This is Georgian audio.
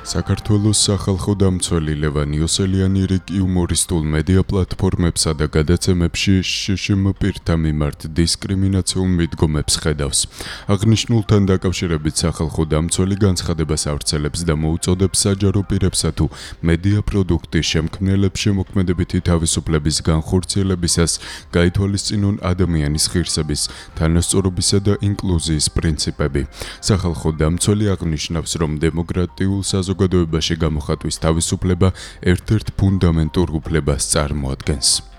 საქართველოს სახალხო დამცველი ლევან იოსელიანი რიგ იუმორისტულ მედია პლატფორმებსა და გადაცემებში შშმ პირთა მიმართ დისკრიმინაციულ მიდგომებს ხედავს. აღნიშნულთან დაკავშირებით სახალხო დამცველი განცხადებას ავრცელებს და მოუწოდებს საჯარო პირებსა თუ მედია პროდუქტის შემქმნელებს შემოქმედებითი თავისუფლების განხორციელებისას გაითვალისწინონ ადამიანის ღირსების, თანასწორობისა და ინკლუზიის პრინციპები. სახალხო დამცველი აღნიშნავს, რომ დემოკრატიულ საზოგადოებაში გამოხატვის თავისუფლება ერთ-ერთ ფუნდამენტურ უფლებას წარმოადგენს.